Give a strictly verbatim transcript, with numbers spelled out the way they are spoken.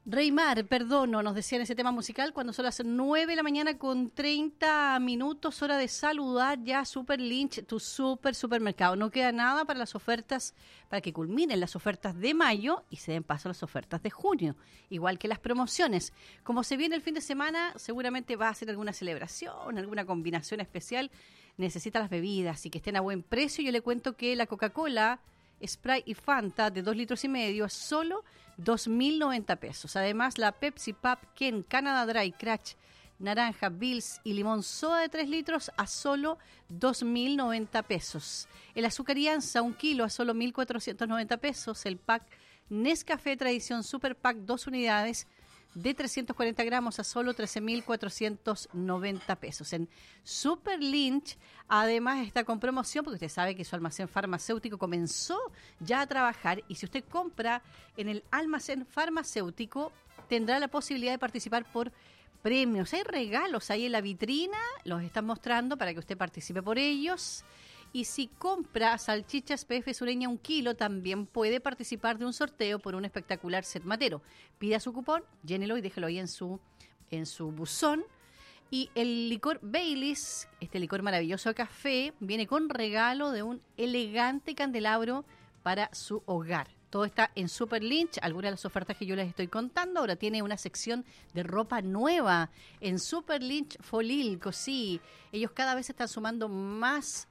Reymar, perdono, nos decía en ese tema musical, cuando son las nueve de la mañana con treinta minutos, hora de saludar ya Super Lynch, tu super supermercado. No queda nada para las ofertas, para que culminen las ofertas de mayo y se den paso a las ofertas de junio, igual que las promociones. Como se viene el fin de semana, seguramente va a hacer alguna celebración, alguna combinación especial, necesita las bebidas y que estén a buen precio. Yo le cuento que la Coca-Cola, Sprite y Fanta de dos litros y medio a solo dos mil noventa pesos. Además, la Pepsi Pop Ken Canada Dry Crush Naranja Bills y Limón Soda de tres litros a solo dos mil noventa pesos. El azúcar Ianza, un kilo a solo mil cuatrocientos noventa pesos. El pack Nescafé Tradición Super Pack, dos unidades de trescientos cuarenta gramos a solo trece mil cuatrocientos noventa pesos. En Super Lynch, además, está con promoción, porque usted sabe que su almacén farmacéutico comenzó ya a trabajar, y si usted compra en el almacén farmacéutico, tendrá la posibilidad de participar por premios. Hay regalos ahí en la vitrina, los están mostrando para que usted participe por ellos. Y si compra salchichas P F Sureña un kilo, también puede participar de un sorteo por un espectacular set matero. Pida su cupón, llénelo y déjelo ahí en su, en su buzón. Y el licor Baileys, este licor maravilloso de café, viene con regalo de un elegante candelabro para su hogar. Todo está en Super Lynch, algunas de las ofertas que yo les estoy contando. Ahora tiene una sección de ropa nueva en Super Lynch Folilco, sí. Ellos cada vez están sumando más